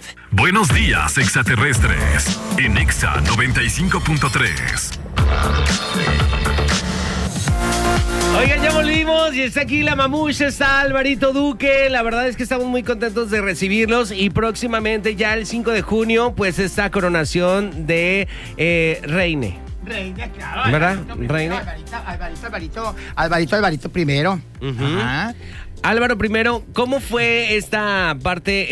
Buenos días, extraterrestres. En Exa 95.3. Oigan, ya volvimos y está aquí la mamucha, está Alvarito Duque. La verdad es que estamos muy contentos de recibirlos y próximamente, ya el 5 de junio, pues esta coronación de Reine. Reina, claro. ¿Verdad? Reina. Alvarito primero. Álvaro primero, ¿cómo fue esta parte